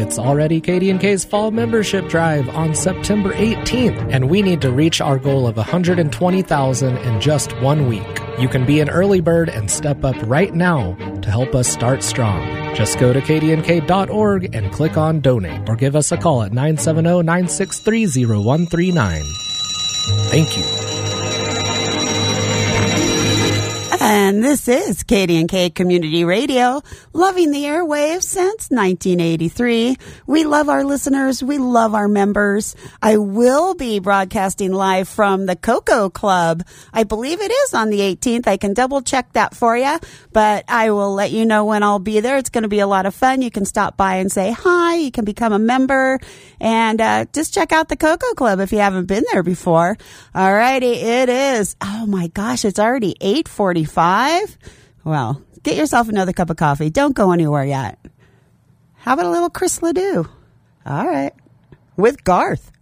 It's already KD&K's fall membership drive on September 18th, and we need to reach our goal of 120,000 in just 1 week. You can be an early bird and step up right now to help us start strong. Just go to kdnk.org and click on Donate, or give us a call at 970-963-0139. Thank you. And this is KD&K Community Radio, loving the airwaves since 1983. We love our listeners. We love our members. I will be broadcasting live from the Cocoa Club. I believe it is on the 18th. I can double check that for you, but I will let you know when I'll be there. It's going to be a lot of fun. You can stop by and say hi. You can become a member, and just check out the Cocoa Club if you haven't been there before. All righty, it is. Oh my gosh, it's already 8:45. Well, get yourself another cup of coffee. Don't go anywhere yet. How about a little Chris Ledoux? All right. With Garth.